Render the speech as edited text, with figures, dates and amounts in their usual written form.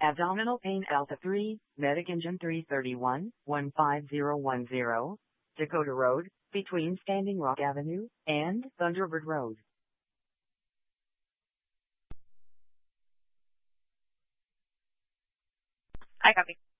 Abdominal pain Alpha 3, Medic Engine 331, 15010, Dakota Road, between Standing Rock Avenue and Thunderbird Road. I copy.